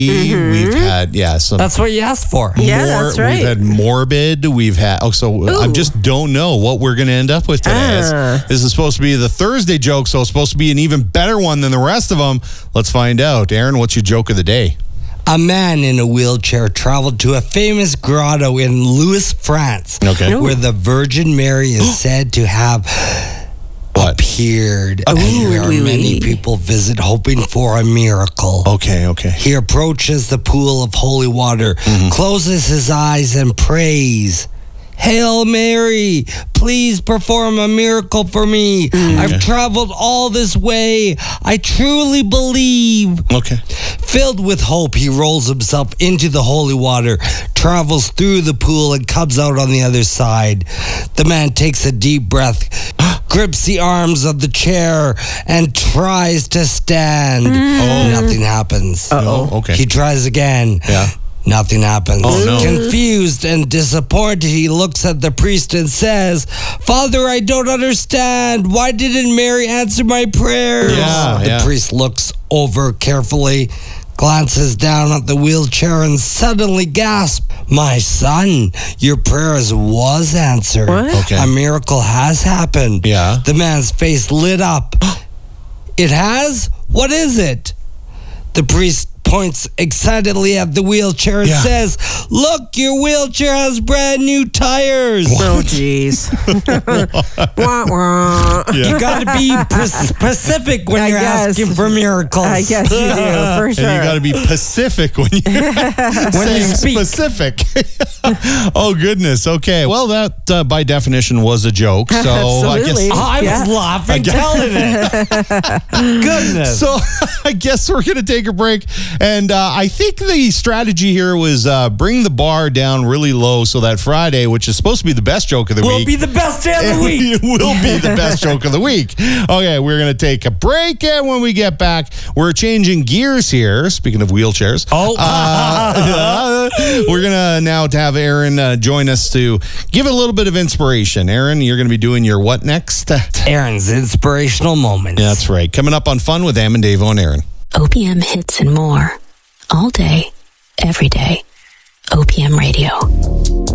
We've had, some. That's what you asked for. Yeah, that's right. We've had morbid. We've had, I just don't know what we're going to end up with today. This is supposed to be the Thursday joke, so it's supposed to be an even better one than the rest of them. Let's find out. Aaron, what's your joke of the day? A man in a wheelchair traveled to a famous grotto in Louis, France, where the Virgin Mary is said to have appeared, and where many people visit hoping for a miracle. Okay. He approaches the pool of holy water, closes his eyes, and prays, "Hail Mary, please perform a miracle for me. I've traveled all this way. I truly believe." Okay. Filled with hope, he rolls himself into the holy water, travels through the pool, and comes out on the other side. The man takes a deep breath, grips the arms of the chair, and tries to stand. Nothing happens. Okay. He tries again. Nothing happens. Oh, no. Confused and disappointed, he looks at the priest and says, "Father, I don't understand. Why didn't Mary answer my prayers?" The priest looks over carefully, glances down at the wheelchair, and suddenly gasps, "My son, your prayers was answered. What? A miracle has happened." The man's face lit up. "It has? What is it?" The priest points excitedly at the wheelchair and says, "Look, your wheelchair has brand new tires." Oh, jeez. You got to be specific when you're asking for miracles. I guess you do, for sure. And you got to be Pacific when you speak. specific. Oh, goodness. Okay. Well, that by definition was a joke. So Absolutely. I was laughing telling it. Goodness. So I guess we're going to take a break. And I think the strategy here was bring the bar down really low so that Friday, which is supposed to be the best joke of the week. Will be the best day of the week. It will be the best joke of the week. Okay, we're going to take a break. And when we get back, we're changing gears here. Speaking of wheelchairs. We're going to now have Aaron join us to give a little bit of inspiration. Aaron, you're going to be doing your what next? Aaron's inspirational moments. That's right. Coming up on Fun with Am and Dave and Aaron. OPM hits and more. All day, every day. OPM Radio.